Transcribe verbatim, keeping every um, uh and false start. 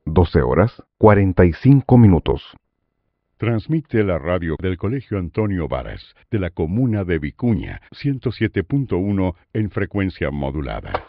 doce horas cuarenta y cinco minutos. Transmite la radio del Colegio Antonio Varas, de la comuna de Vicuña, ciento siete punto uno en frecuencia modulada.